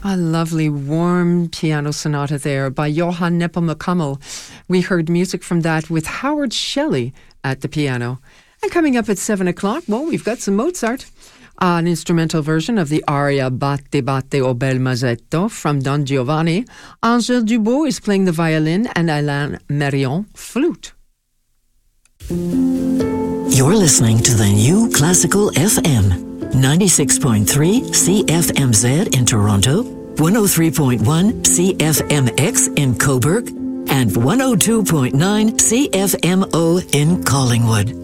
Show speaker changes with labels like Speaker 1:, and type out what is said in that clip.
Speaker 1: A lovely, warm piano sonata there by Johann Nepomuk-Hummel. We heard music from that with Howard Shelley at the piano. And coming up at 7 o'clock, well, we've got some Mozart. An instrumental version of the aria Batte Batte o bel mazzetto from Don Giovanni. Angèle Dubois is playing the violin and Alain Mérion flute.
Speaker 2: You're listening to the New Classical FM. 96.3 CFMZ in Toronto, 103.1 CFMX in Cobourg, and 102.9 CFMO in Collingwood.